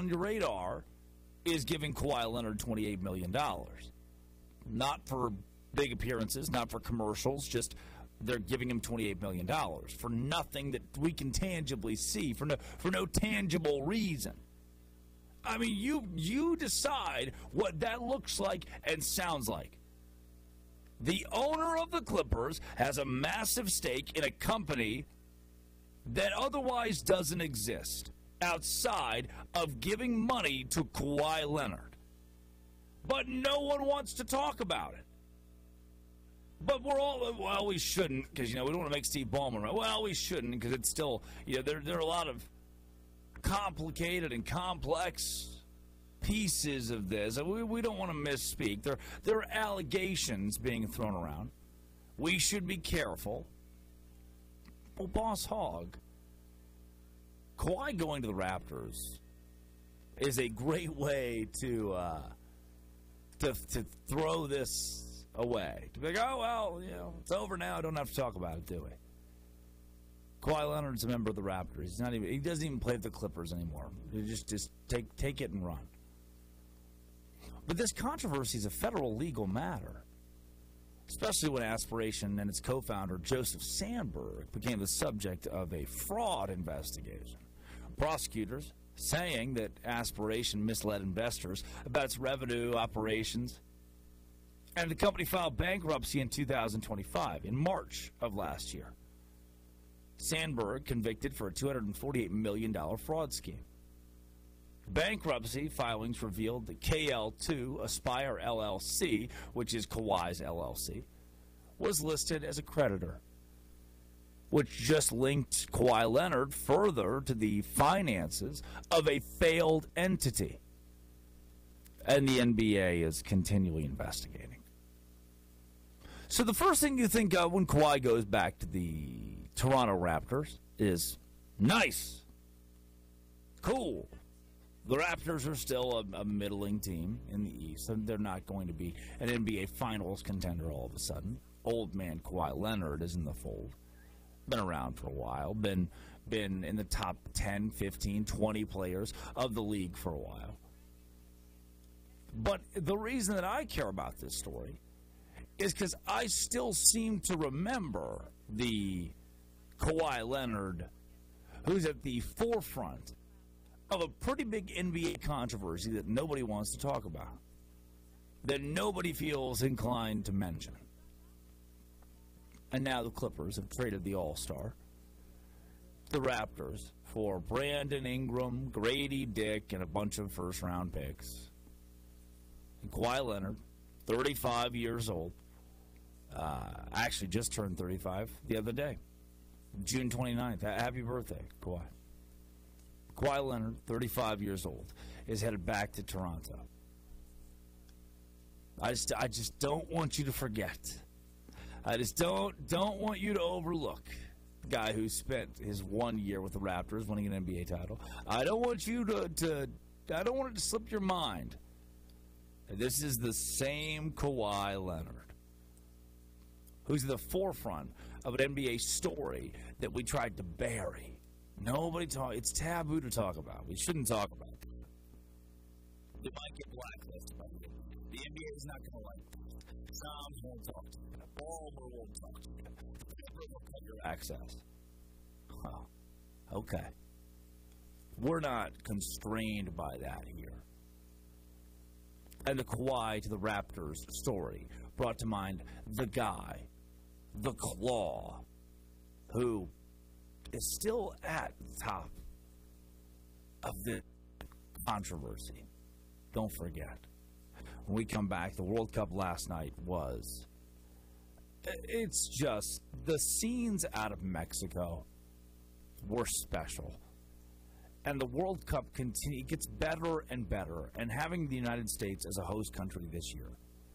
on your radar is giving Kawhi Leonard $28 million. Not for big appearances, not for commercials, just they're giving him $28 million for nothing that we can tangibly see, for no tangible reason. I mean, you decide what that looks like and sounds like. The owner of the Clippers has a massive stake in a company that otherwise doesn't exist outside of giving money to Kawhi Leonard. But no one wants to talk about it. But we shouldn't, because, we don't want to make Steve Ballmer right. Well, we shouldn't, because it's still, there are a lot of complicated and complex pieces of this. We don't want to misspeak. There are allegations being thrown around. We should be careful. Well, Boss Hog, Kawhi going to the Raptors is a great way to throw this away. To be like, oh, well, it's over now. I don't have to talk about it, do we? Kawhi Leonard's a member of the Raptors. He doesn't even play with the Clippers anymore. Just take it and run. But this controversy is a federal legal matter, especially when Aspiration and its co-founder, Joseph Sandberg, became the subject of a fraud investigation. Prosecutors saying that Aspiration misled investors about its revenue operations, and the company filed bankruptcy in 2025, in March of last year. Sandberg convicted for a $248 million fraud scheme. Bankruptcy filings revealed that KL2 Aspire LLC, which is Kawhi's LLC, was listed as a creditor, which just linked Kawhi Leonard further to the finances of a failed entity. And the NBA is continually investigating. So the first thing you think of when Kawhi goes back to the Toronto Raptors is nice, cool. The Raptors are still a middling team in the East, and they're not going to be an NBA Finals contender all of a sudden. Old man Kawhi Leonard is in the fold. Been around for a while. Been in the top 10, 15, 20 players of the league for a while. But the reason that I care about this story is because I still seem to remember the Kawhi Leonard who's at the forefront of a pretty big NBA controversy that nobody wants to talk about, that nobody feels inclined to mention. And now the Clippers have traded the All-Star, the Raptors, for Brandon Ingram, Grady Dick, and a bunch of first-round picks. And Kawhi Leonard, 35 years old, actually just turned 35 the other day, June 29th. Happy birthday, Kawhi. Kawhi Leonard, 35 years old, is headed back to Toronto. I just don't want you to forget. I just don't want you to overlook the guy who spent his 1 year with the Raptors winning an NBA title. I don't want you I don't want it to slip your mind. This is the same Kawhi Leonard who's at the forefront of an NBA story that we tried to bury. It's taboo to talk about. We shouldn't talk about it. They might get blacklisted by the NBA. The NBA is not going to like it. Psalms won't talk to you. Ballmer won't talk to you. The Clippers will cut your access. Okay. We're not constrained by that here. And the Kawhi to the Raptors story brought to mind the guy, the Claw, who is still at the top of the controversy. Don't forget. When we come back, the World Cup last night it's just, the scenes out of Mexico were special. And the World Cup gets better and better. And having the United States as a host country this year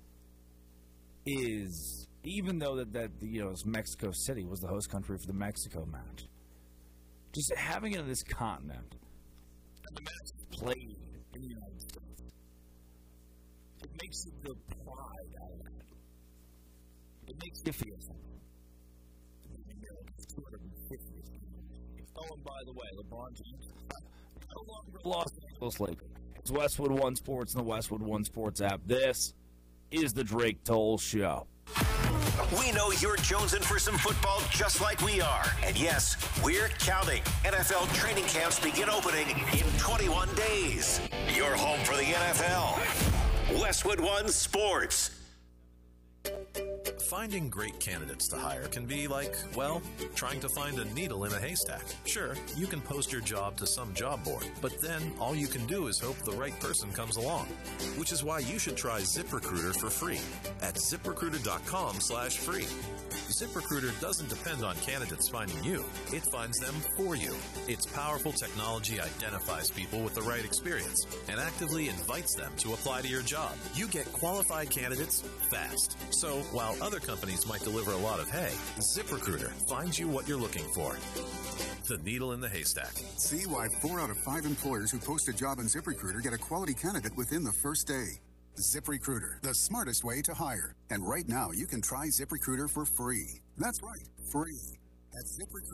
is, even though Mexico City was the host country for the Mexico match, just having it in this continent, and the match is played in the United States, it makes you feel pride out of that. It makes you feel something. It's 250th. Oh, and by the way, LeBron James no longer Los Angeles closely. It's Westwood One Sports and the Westwood One Sports app. This is the Drake Toll Show. We know you're jonesing for some football just like we are. And yes, we're counting. NFL training camps begin opening in 21 days. Your home for the NFL. Westwood One Sports. Finding great candidates to hire can be like, well, trying to find a needle in a haystack. Sure, you can post your job to some job board, but then all you can do is hope the right person comes along. Which is why you should try ZipRecruiter for free at ZipRecruiter.com/free. ZipRecruiter doesn't depend on candidates finding you. It finds them for you. Its powerful technology identifies people with the right experience and actively invites them to apply to your job. You get qualified candidates fast. So while other companies might deliver a lot of hay, ZipRecruiter finds you what you're looking for. The needle in the haystack. See why 4 out of 5 employers who post a job on ZipRecruiter get a quality candidate within the first day. ZipRecruiter, the smartest way to hire. And right now, you can try ZipRecruiter for free. That's right, free. At ZipRecruiter.